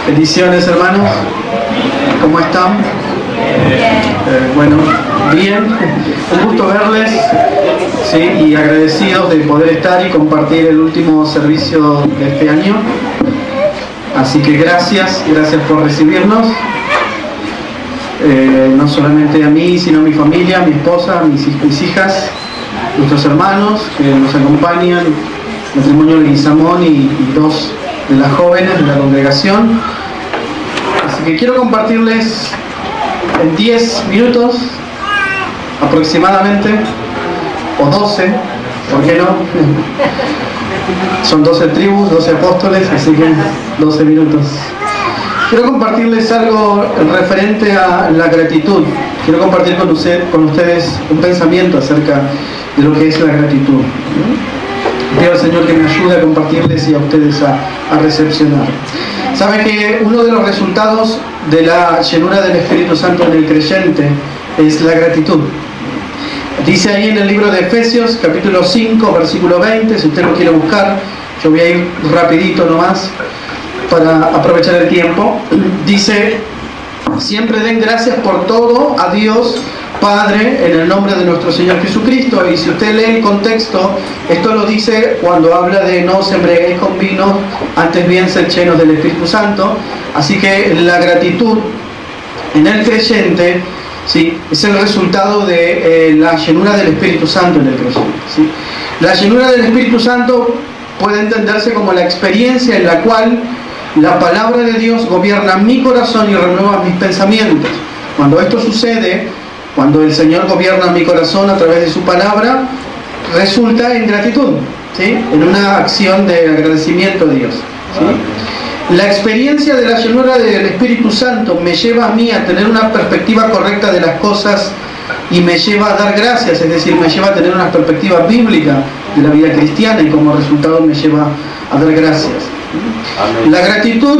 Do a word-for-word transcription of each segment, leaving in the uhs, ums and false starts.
Bendiciones, hermanos. ¿Cómo están? Eh, bueno, bien. Un gusto verles, ¿sí? Y agradecidos de poder estar y compartir el último servicio de este año. Así que gracias, gracias por recibirnos. Eh, no solamente a mí, sino a mi familia, a mi esposa, a mis, mis hijas, nuestros hermanos que nos acompañan, matrimonio de Guizamón y, y dos de las jóvenes de la congregación. Así que quiero compartirles en diez minutos aproximadamente, o doce, ¿por qué no? Son doce tribus, doce apóstoles, así que doce minutos. Quiero compartirles algo referente a la gratitud. Quiero compartir con, usted, con ustedes un pensamiento acerca de lo que es la gratitud. Pido al Señor que me ayude a compartirles y a ustedes a, a recepcionar. Saben que uno de los resultados de la llenura del Espíritu Santo en el creyente es la gratitud. Dice ahí en el libro de Efesios, capítulo cinco, versículo veinte, si usted lo quiere buscar, yo voy a ir rapidito nomás para aprovechar el tiempo. Dice: siempre den gracias por todo a Dios Padre en el nombre de nuestro Señor Jesucristo. Y si usted lee el contexto, esto lo dice cuando habla de no os embriaguéis con vino, antes bien sed llenos del Espíritu Santo. Así que la gratitud en el creyente, ¿sí?, es el resultado de eh, la llenura del Espíritu Santo en el creyente, ¿sí? La llenura del Espíritu Santo puede entenderse como la experiencia en la cual la palabra de Dios gobierna mi corazón y renueva mis pensamientos. Cuando esto sucede, cuando el Señor gobierna mi corazón a través de su palabra, resulta en gratitud, ¿sí?, en una acción de agradecimiento a Dios, ¿sí? La experiencia de la llenura del Espíritu Santo me lleva a mí a tener una perspectiva correcta de las cosas y me lleva a dar gracias, es decir, me lleva a tener una perspectiva bíblica de la vida cristiana y como resultado me lleva a dar gracias. Amén. La gratitud,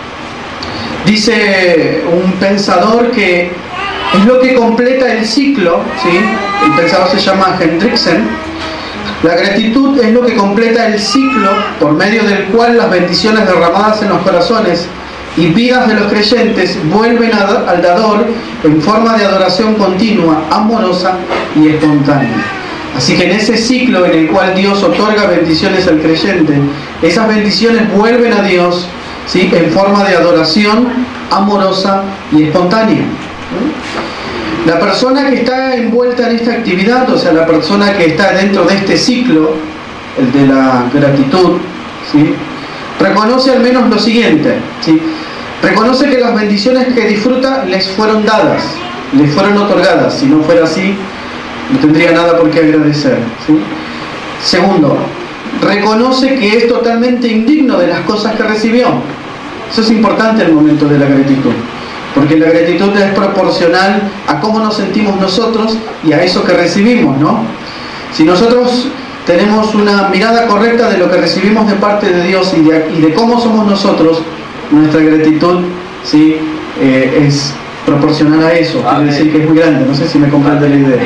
dice un pensador, que es lo que completa el ciclo, ¿sí? El pensador se llama Hendrickson. La gratitud es lo que completa el ciclo por medio del cual las bendiciones derramadas en los corazones y vidas de los creyentes vuelven a, al dador en forma de adoración continua, amorosa y espontánea. Así que en ese ciclo en el cual Dios otorga bendiciones al creyente, esas bendiciones vuelven a Dios, ¿sí?, en forma de adoración amorosa y espontánea. La persona que está envuelta en esta actividad, o sea, la persona que está dentro de este ciclo, el de la gratitud, ¿sí?, reconoce al menos lo siguiente, ¿sí? Reconoce que las bendiciones que disfruta les fueron dadas, les fueron otorgadas. Si no fuera así, no tendría nada por qué agradecer, ¿sí? Segundo, reconoce que es totalmente indigno de las cosas que recibió. Eso es importante en el momento de la gratitud, porque la gratitud es proporcional a cómo nos sentimos nosotros y a eso que recibimos, ¿no? Si nosotros tenemos una mirada correcta de lo que recibimos de parte de Dios y de, y de cómo somos nosotros, nuestra gratitud, ¿sí?, eh, es proporcional a eso. Quiere decir que es muy grande. No sé si me comprende la idea.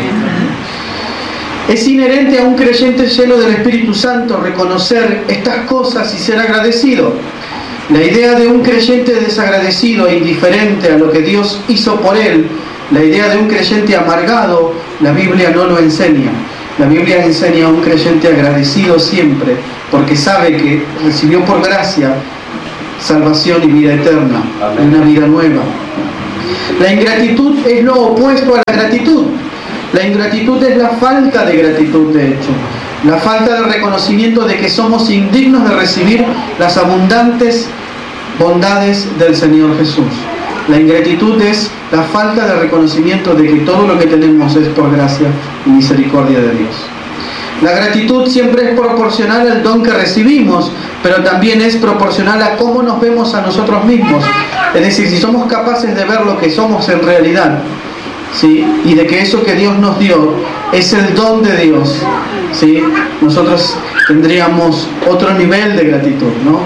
Es inherente a un creyente lleno del Espíritu Santo reconocer estas cosas y ser agradecido. La idea de un creyente desagradecido e indiferente a lo que Dios hizo por él, la idea de un creyente amargado, la Biblia no lo enseña. La Biblia enseña a un creyente agradecido siempre, porque sabe que recibió por gracia salvación y vida eterna, una vida nueva. La ingratitud es lo opuesto a la gratitud. La ingratitud es la falta de gratitud, de hecho. La falta de reconocimiento de que somos indignos de recibir las abundantes bondades del Señor Jesús. La ingratitud es la falta de reconocimiento de que todo lo que tenemos es por gracia y misericordia de Dios. La gratitud siempre es proporcional al don que recibimos, pero también es proporcional a cómo nos vemos a nosotros mismos. Es decir, si somos capaces de ver lo que somos en realidad, ¿sí?, y de que eso que Dios nos dio es el don de Dios, ¿sí?, nosotros tendríamos otro nivel de gratitud, ¿no?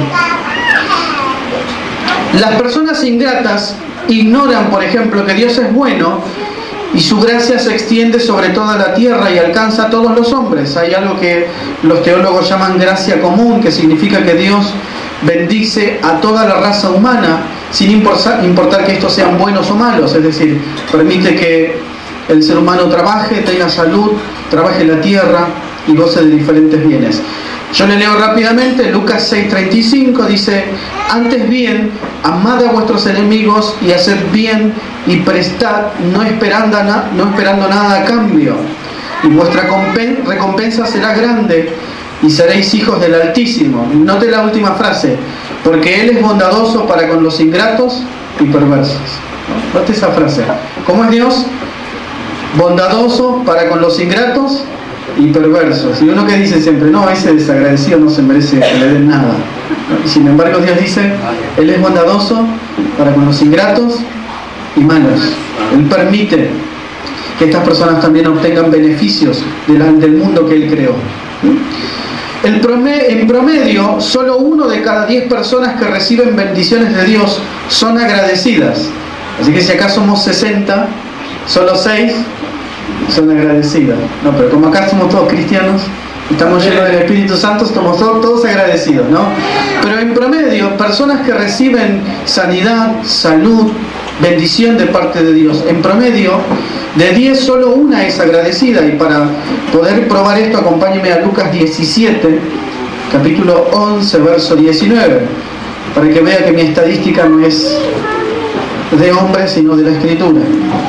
Las personas ingratas ignoran, por ejemplo, que Dios es bueno y su gracia se extiende sobre toda la tierra y alcanza a todos los hombres. Hay algo que los teólogos llaman gracia común, que significa que Dios bendice a toda la raza humana, sin importar, importar que estos sean buenos o malos. Es decir, permite que el ser humano trabaje, tenga salud, trabaje la tierra y goce de diferentes bienes. Yo le leo rápidamente. Lucas seis treinta y cinco dice: antes bien, amad a vuestros enemigos y haced bien y prestad, no esperando, no esperando nada a cambio, y vuestra recompensa será grande y seréis hijos del Altísimo. Note la última frase: porque Él es bondadoso para con los ingratos y perversos. Note esa frase. ¿Cómo es Dios? Bondadoso para con los ingratos y perversos. Y uno que dice siempre: no, ese desagradecido no se merece que le den nada. Y sin embargo Dios dice: Él es bondadoso para con los ingratos y malos. Él permite que estas personas también obtengan beneficios del mundo que Él creó. El promedio, en promedio, solo uno de cada diez personas que reciben bendiciones de Dios son agradecidas. Así que si acá somos sesenta, solo seis son agradecidas. No, pero como acá somos todos cristianos, estamos llenos del Espíritu Santo, estamos todos, todos agradecidos, ¿no? Pero en promedio, personas que reciben sanidad, salud, bendición de parte de Dios, en promedio, de diez solo una es agradecida. Y para poder probar esto, acompáñeme a Lucas diecisiete, capítulo once, verso diecinueve, para que vea que mi estadística no es de hombre, sino de la Escritura.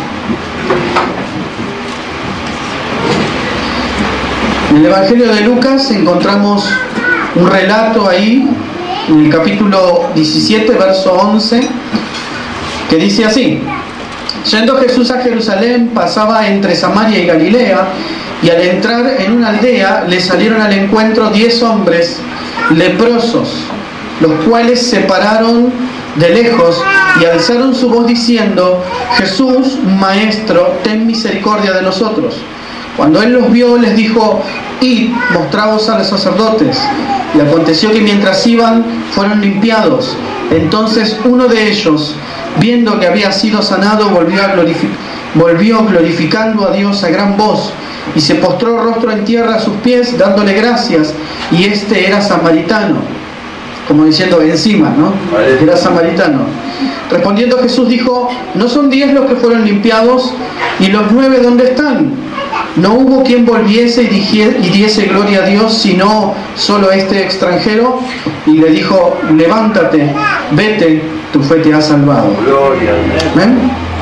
En el Evangelio de Lucas encontramos un relato ahí, en el capítulo diecisiete, verso once, que dice así: yendo Jesús a Jerusalén, pasaba entre Samaria y Galilea, y al entrar en una aldea le salieron al encuentro diez hombres leprosos, los cuales se pararon de lejos y alzaron su voz diciendo: Jesús, Maestro, ten misericordia de nosotros. Cuando él los vio, les dijo: id, mostraos a los sacerdotes. Y aconteció que mientras iban, fueron limpiados. Entonces uno de ellos, viendo que había sido sanado, volvió, a glorific- volvió glorificando a Dios a gran voz, y se postró rostro en tierra a sus pies, dándole gracias. Y este era samaritano, como diciendo encima, ¿no? Era samaritano. Respondiendo Jesús dijo: ¿no son diez los que fueron limpiados? ¿Y los nueve dónde están? No hubo quien volviese y, dijie, y diese gloria a Dios, sino solo este extranjero. Y le dijo: levántate, vete, tu fe te ha salvado. ¿Ven?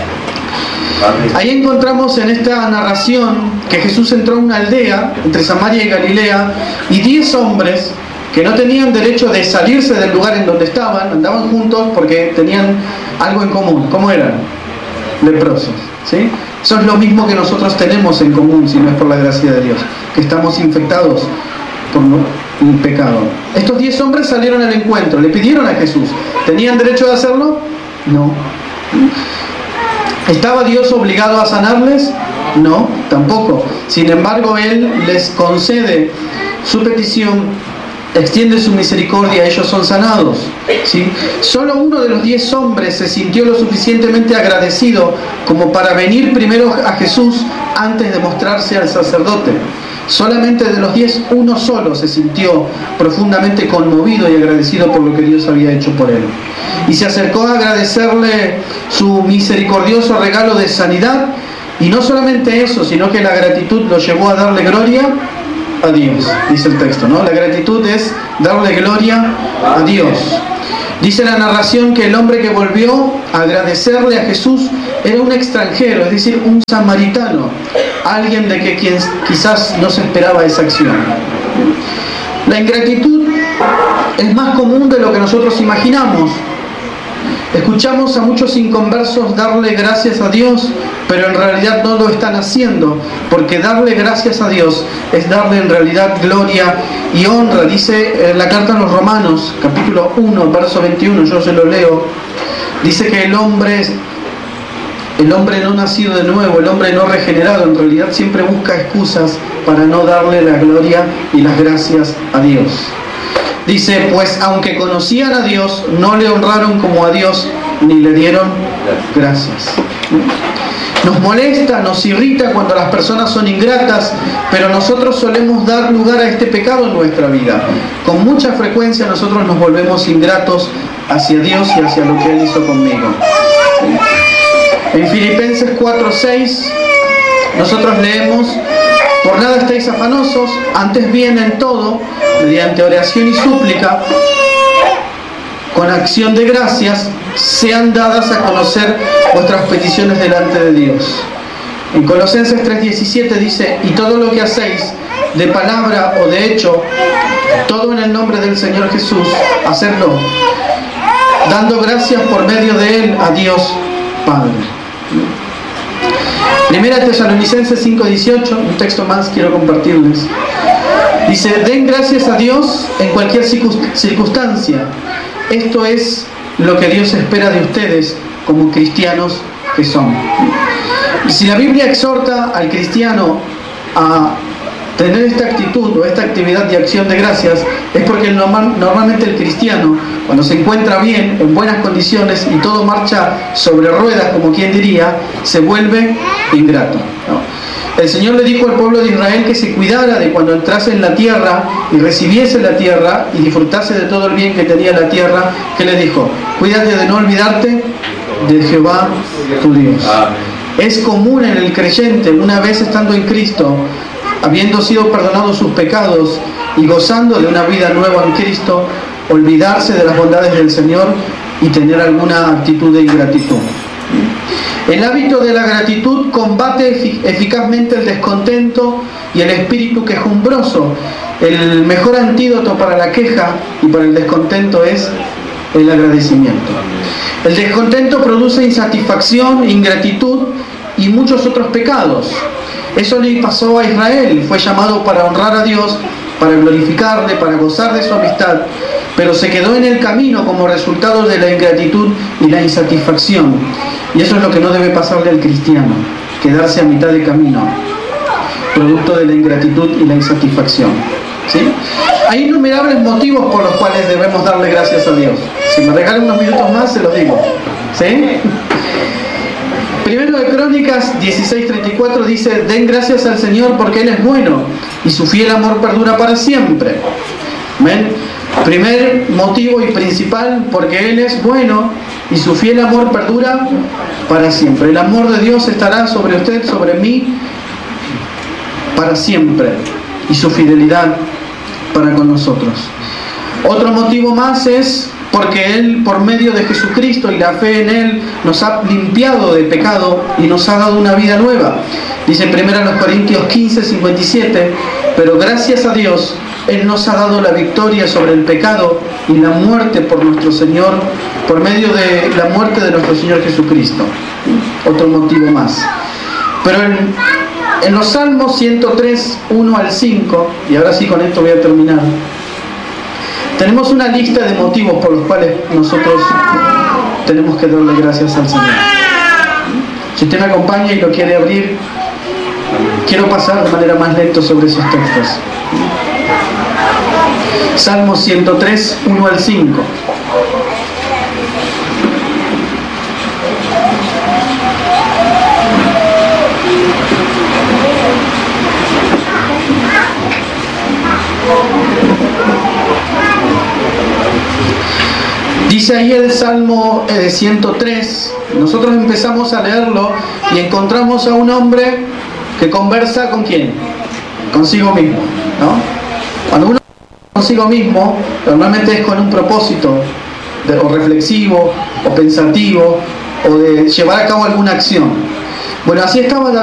Ahí encontramos en esta narración que Jesús entró a una aldea entre Samaria y Galilea, y diez hombres que no tenían derecho de salirse del lugar en donde estaban, andaban juntos porque tenían algo en común. ¿Cómo eran? Leprosos, ¿sí? Eso es lo mismo que nosotros tenemos en común, si no es por la gracia de Dios, que estamos infectados por el pecado. Estos diez hombres salieron al encuentro, le pidieron a Jesús. ¿Tenían derecho de hacerlo? No. ¿Estaba Dios obligado a sanarles? No, tampoco. Sin embargo, Él les concede su petición, extiende su misericordia, ellos son sanados, ¿sí? Solo uno de los diez hombres se sintió lo suficientemente agradecido como para venir primero a Jesús antes de mostrarse al sacerdote. Solamente de los diez, uno solo se sintió profundamente conmovido y agradecido por lo que Dios había hecho por él. Y se acercó a agradecerle su misericordioso regalo de sanidad. Y no solamente eso, sino que la gratitud lo llevó a darle gloria a Dios, dice el texto, ¿no? La gratitud es darle gloria a Dios. Dice la narración que el hombre que volvió a agradecerle a Jesús era un extranjero, es decir, un samaritano, alguien de que quien quizás no se esperaba esa acción. La ingratitud es más común de lo que nosotros imaginamos. Escuchamos a muchos inconversos darle gracias a Dios, pero en realidad no lo están haciendo, porque darle gracias a Dios es darle en realidad gloria y honra. Dice en la carta a los Romanos, capítulo uno, verso veintiuno, yo se lo leo, dice que el hombre, el hombre no nacido de nuevo, el hombre no regenerado, en realidad siempre busca excusas para no darle la gloria y las gracias a Dios. Dice, pues aunque conocían a Dios, no le honraron como a Dios, ni le dieron gracias. Nos molesta, nos irrita cuando las personas son ingratas, pero nosotros solemos dar lugar a este pecado en nuestra vida. Con mucha frecuencia nosotros nos volvemos ingratos hacia Dios y hacia lo que Él hizo conmigo. En Filipenses cuatro seis nosotros leemos: por nada estáis afanosos, antes bien en todo, mediante oración y súplica, con acción de gracias, sean dadas a conocer vuestras peticiones delante de Dios. En Colosenses tres diecisiete dice: y todo lo que hacéis, de palabra o de hecho, todo en el nombre del Señor Jesús, hacedlo, dando gracias por medio de Él a Dios Padre. Primera Tesalonicenses cinco dieciocho, un texto más quiero compartirles. Dice: den gracias a Dios en cualquier circunstancia. Esto es lo que Dios espera de ustedes como cristianos que son. Y si la Biblia exhorta al cristiano a tener esta actitud o esta actividad de acción de gracias, es porque normal, normalmente el cristiano, cuando se encuentra bien, en buenas condiciones y todo marcha sobre ruedas, como quien diría, se vuelve ingrato, ¿no? El Señor le dijo al pueblo de Israel que se cuidara de cuando entrase en la tierra y recibiese la tierra y disfrutase de todo el bien que tenía la tierra. ¿Qué le dijo? Cuídate de no olvidarte de Jehová tu Dios. Es común en el creyente, una vez estando en Cristo, habiendo sido perdonados sus pecados y gozando de una vida nueva en Cristo, olvidarse de las bondades del Señor y tener alguna actitud de ingratitud. El hábito de la gratitud combate eficazmente el descontento y el espíritu quejumbroso. El mejor antídoto para la queja y para el descontento es el agradecimiento. El descontento produce insatisfacción, ingratitud y muchos otros pecados. Eso le pasó a Israel. Fue llamado para honrar a Dios, para glorificarle, para gozar de su amistad, pero se quedó en el camino como resultado de la ingratitud y la insatisfacción. Y eso es lo que no debe pasarle al cristiano, quedarse a mitad de camino, producto de la ingratitud y la insatisfacción. ¿Sí? Hay innumerables motivos por los cuales debemos darle gracias a Dios. Si me regalan unos minutos más, se los digo. ¿Sí? Primero de Crónicas dieciséis treinta y cuatro dice: den gracias al Señor porque Él es bueno y su fiel amor perdura para siempre. ¿Ven? Primer motivo y principal, porque Él es bueno y su fiel amor perdura para siempre. El amor de Dios estará sobre usted, sobre mí, para siempre, y su fidelidad para con nosotros. Otro motivo más es porque Él, por medio de Jesucristo y la fe en Él, nos ha limpiado de pecado y nos ha dado una vida nueva. Dice en primera Corintios quince cincuenta y siete: pero gracias a Dios, Él nos ha dado la victoria sobre el pecado y la muerte por nuestro Señor, por medio de la muerte de nuestro Señor Jesucristo. Otro motivo más. Pero en, en los Salmos ciento tres, uno al cinco, y ahora sí con esto voy a terminar, tenemos una lista de motivos por los cuales nosotros tenemos que darle gracias al Señor. Si usted me acompaña y lo quiere abrir, quiero pasar de manera más lenta sobre esos textos. Salmos ciento tres, uno al cinco. Dice ahí el Salmo eh, ciento tres, nosotros empezamos a leerlo y encontramos a un hombre que conversa ¿con quién? Consigo mismo, ¿no? Cuando uno consigo mismo, normalmente es con un propósito de, o reflexivo, o pensativo, o de llevar a cabo alguna acción. Bueno, así estaba